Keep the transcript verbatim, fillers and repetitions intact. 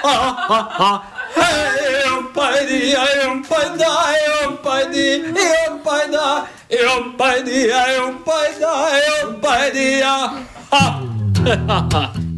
ah, ah, ah. Hey, un pai di, hai un pai da, hai un pai di, e un pai da, e un pai di, hai un pai da, e un pai di, ah, ah.